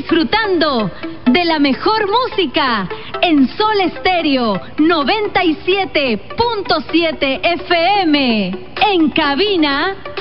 disfrutando de la mejor música en Sol Estéreo 97.7 FM. En cabina,